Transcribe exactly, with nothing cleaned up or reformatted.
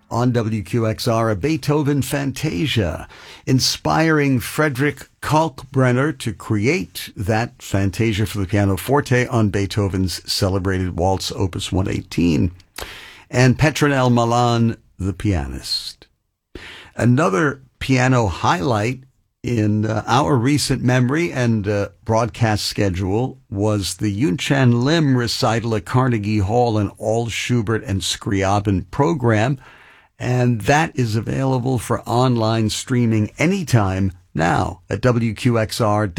on W Q X R, a Beethoven Fantasia, inspiring Frederick Kalkbrenner to create that Fantasia for the pianoforte on Beethoven's celebrated waltz, Opus one eighteen, and Petronelle Milan, the pianist. Another piano highlight in uh, our recent memory and uh, broadcast schedule was the Yunchan Lim recital at Carnegie Hall, an all Schubert and Scriabin program, and that is available for online streaming anytime now at W Q X R